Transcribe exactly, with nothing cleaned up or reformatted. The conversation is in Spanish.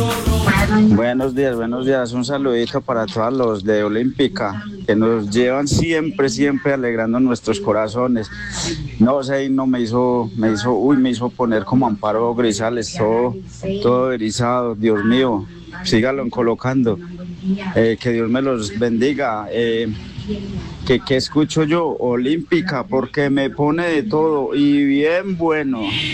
Buenos días, buenos días. Un saludito para todos los de Olímpica que nos llevan siempre, siempre alegrando nuestros corazones. No sé, no me hizo, me hizo, uy, me hizo poner como Amparo Grisales, todo, todo erizado. Dios mío, sígalo colocando. Eh, que Dios me los bendiga. Eh, que, que escucho yo, Olímpica, porque me pone de todo y bien bueno.